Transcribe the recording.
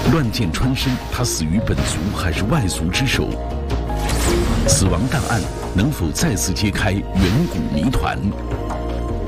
乱箭穿身，他死于本族还是外族之手？死亡档案能否再次揭开远古谜团？